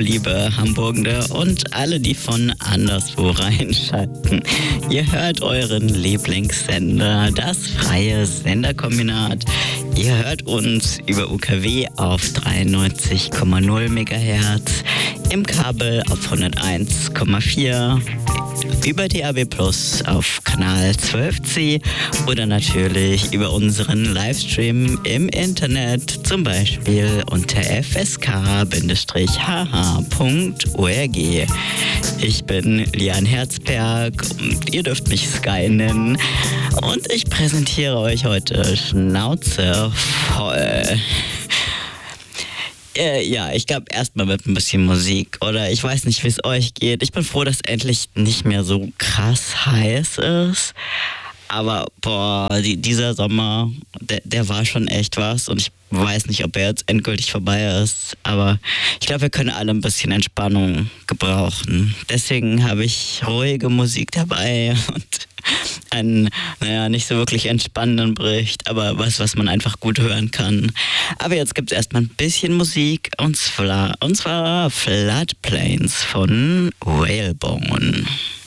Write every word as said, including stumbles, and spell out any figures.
liebe Hamburgende und alle, die von anderswo reinschalten. Ihr hört euren Lieblingssender, das freie Senderkombinat. Ihr hört uns über U K W auf dreiundneunzig Komma null Megahertz, im Kabel auf hunderteins Komma vier, über D A B Plus auf Kanal zwölf C oder natürlich über unseren Livestream im Internet, zum Beispiel unter f s k h h punkt org. Ich bin Lian Herzberg und ihr dürft mich Sky nennen und ich präsentiere euch heute Schnauze voll. Äh, ja, ich glaube erstmal mit ein bisschen Musik oder ich weiß nicht, wie es euch geht. Ich bin froh, dass endlich nicht mehr so krass heiß ist. Aber boah, die, dieser Sommer, der, der war schon echt was und ich weiß nicht, ob er jetzt endgültig vorbei ist. Aber ich glaube, wir können alle ein bisschen Entspannung gebrauchen. Deswegen habe ich ruhige Musik dabei und einen, naja, nicht so wirklich entspannenden Bericht, aber was, was man einfach gut hören kann. Aber jetzt gibt es erstmal ein bisschen Musik und zwar, und zwar Floodplains von Whalebone.